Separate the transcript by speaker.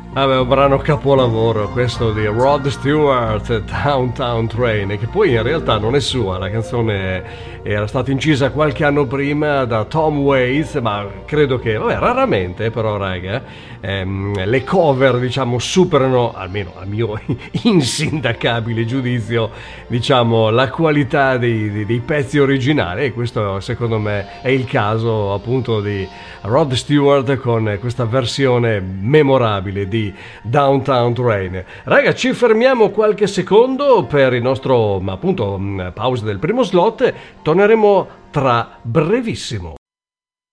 Speaker 1: Vabbè, un brano capolavoro questo di Rod Stewart, Downtown Train, che poi in realtà non è sua, la canzone era stata incisa qualche anno prima da Tom Waits, ma credo che, vabbè, raramente però raga, le cover diciamo superano, almeno a mio insindacabile giudizio, diciamo la qualità dei pezzi originali, e questo secondo me è il caso appunto di Rod Stewart con questa versione memorabile di Downtown Train. Raga, ci fermiamo qualche secondo per il nostro appunto pausa del primo slot, torneremo tra brevissimo.